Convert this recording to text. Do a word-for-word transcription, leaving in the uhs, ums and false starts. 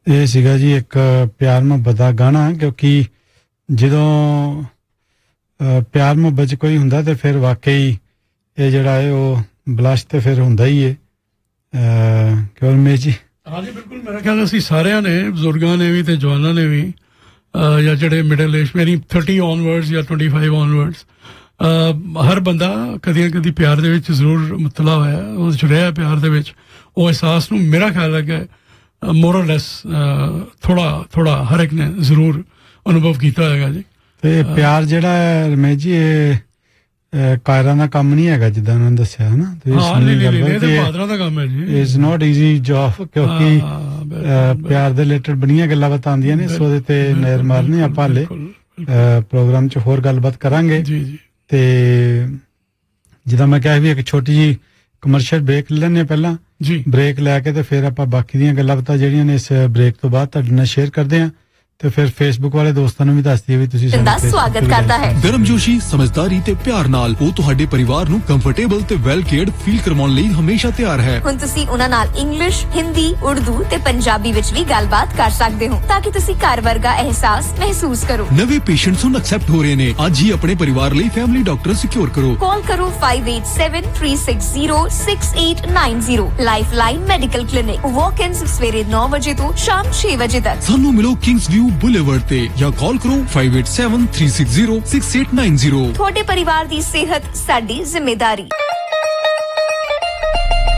ਇਹ ਸੀਗਾ ਜੀ ਇੱਕ ਪਿਆਰ ਮੁਹੱਬਤ ਦਾ ਗਾਣਾ, ਕਿਉਂਕਿ ਜਦੋਂ ਪਿਆਰ ਮੁਹੱਬਤ 'ਚ ਕੋਈ ਹੁੰਦਾ ਤੇ ਫਿਰ ਵਾਕਈ ਇਹ ਜਿਹੜਾ ਹੈ ਉਹ ਬਲਸ਼ ਤੇ ਫਿਰ ਹੁੰਦਾ ਹੀ ਹੈ। ਕਿਉਂ ਰਮੇਸ਼ ਜੀ? ਹਾਂਜੀ ਬਿਲਕੁਲ, ਮੇਰਾ ਖਿਆਲ ਅਸੀਂ ਸਾਰਿਆਂ ਨੇ, ਬਜ਼ੁਰਗਾਂ ਨੇ ਵੀ ਤੇ ਜਵਾਨਾਂ ਨੇ ਵੀ, ਜਾਂ ਜਿਹੜੇ ਮਿਡਲ ਏਜ ਮੇਰੀ ਥਰਟੀ ਔਨਵਰਡਸ ਜਾਂ ਟਵੈਂਟੀ ਫਾਈਵ ਔਨਵਰਡਸ, ਹਰ ਬੰਦਾ ਕਦੀ ਨਾ ਕਦੀ ਪਿਆਰ ਦੇ ਵਿੱਚ ਜ਼ਰੂਰ ਮੁਬਤਲਾ ਹੋਇਆ, ਉਸ 'ਚ ਰਿਹਾ ਪਿਆਰ ਦੇ ਵਿੱਚ। ਉਹ ਅਹਿਸਾਸ ਨੂੰ ਮੇਰਾ ਖਿਆਲ ਹੈ ਕਿ ਮੋਰ ਔਰ ਲੈਸ ਥੋੜਾ ਥੋੜਾ ਹਰ ਇੱਕ ਨੇ ਜ਼ਰੂਰ ਅਨੁਭਵ ਕੀਤਾ ਹੋਏਗਾ ਜੀ। ਤੇ ਪਿਆਰ ਜਿਹੜਾ ਹੈ ਰਮੇਸ਼ ਜੀ, ਇਹ ਕਾਇਰਾਂ ਦਾ ਕੰਮ ਨਹੀਂ ਹੈਗਾ, ਜਿੱਦਾਂ ਉਹਨਾਂ ਨੇ ਦੱਸਿਆ ਹੈ ਨਾ। ਬਹਾਦਰਾਂ ਦਾ ਕੰਮ ਹੈ ਜੀ। ਇਟਸ ਨੋਟ ਈਜ਼ੀ ਜੌਬ, ਕਿਉਂਕਿ ਪਿਆਰ ਦੇ ਰਿਲੇਟਡ ਬੜੀਆਂ ਗੱਲਾਂ ਬਾਤਾਂ ਆਉਂਦੀਆਂ ਨੇ, ਸੋ ਉਹਦੇ ਤੇ ਨਜ਼ਰ ਮਾਰਨੀ ਆਪਾਂ ਹਾਲੇ ਪ੍ਰੋਗਰਾਮ 'ਚ ਹੋਰ ਗੱਲਬਾਤ ਕਰਾਂਗੇ। ਤੇ ਜਿੱਦਾਂ ਮੈਂ ਕਿਹਾ ਵੀ ਇੱਕ ਛੋਟੀ ਜਿਹੀ ਕਮਰਸ਼ੀਅਲ ਬ੍ਰੇਕ ਲੈ ਲੈਂਦੇ ਹਾਂ ਪਹਿਲਾਂ ਜੀ। ਬ੍ਰੇਕ ਲੈ ਕੇ ਤੇ ਫਿਰ ਆਪਾਂ ਬਾਕੀ ਦੀਆਂ ਗੱਲਾਂ ਬਾਤਾਂ ਜਿਹੜੀਆਂ ਨੇ ਇਸ ਬ੍ਰੇਕ ਤੋਂ ਬਾਅਦ ਤੁਹਾਡੇ ਨਾਲ ਸ਼ੇਅਰ ਕਰਦੇ ਹਾਂ। ਤੇ ਫਿਰ ਫੇਸਬੁੱਕ ਵਾਲੇ ਦੋਸਤਾਂ ਨੂੰ ਵੀ ਦੱਸ ਦਈਏ ਵੀ ਤੁਸੀਂ ਦਾ ਸਵਾਗਤ ਕਰਦਾ ਹੈ। ਗਰਮਜੋਸ਼ੀ, ਸਮਝਦਾਰੀ ਤੇ ਪਿਆਰ ਨਾਲ ਉਹ ਤੁਹਾਡੇ ਪਰਿਵਾਰ ਨੂੰ ਕੰਫਰਟੇਬਲ ਤੇ ਵੈਲ ਕੇਅਰਡ ਫੀਲ ਕਰਵਾਉਣ ਲਈ ਹਮੇਸ਼ਾ ਤਿਆਰ ਹੈ। ਹੁਣ ਤੁਸੀਂ ਉਹਨਾਂ ਨਾਲ ਇੰਗਲਿਸ਼, ਹਿੰਦੀ, ਉਰਦੂ ਤੇ ਪੰਜਾਬੀ ਵਿੱਚ ਵੀ ਗੱਲਬਾਤ ਕਰ ਸਕਦੇ ਹੋ, ਤਾਂ ਕਿ ਤੁਸੀਂ ਘਰ ਵਰਗਾ ਅਹਿਸਾਸ ਮਹਿਸੂਸ ਕਰੋ। ਨਵੇਂ ਪੇਸ਼ੈਂਟਸ ਹੁਣ ਐਕਸੈਪਟ ਹੋ ਰਹੇ ਨੇ। ਅੱਜ ਹੀ ਆਪਣੇ ਪਰਿਵਾਰ ਲਈ ਫੈਮਿਲੀ ਡਾਕਟਰ ਸਿਕਿਉਰ ਕਰੋ। ਕਾਲ ਕਰੋ five eight seven three six zero six eight nine zero। Lifeline medical clinic, ਵਾਕ-ਇਨਸ ਸਵੇਰੇ ਨੌ ਵਜੇ ਤੋਂ ਸ਼ਾਮ ਛੇ ਵਜੇ ਤੱਕ। ਸਾਨੂੰ ਮਿਲੋ ਕਿੰਗਸ ਵਿਊ ਬੁਲੇਵਰਡ ਤੇ ਜਾਂ ਕਾਲ ਕਰੋ five eight seven three six zero six eight nine zero। ਤੁਹਾਡੇ ਪਰਿਵਾਰ ਦੀ ਸਿਹਤ ਸਾਡੀ ਜ਼ਿੰਮੇਵਾਰੀ।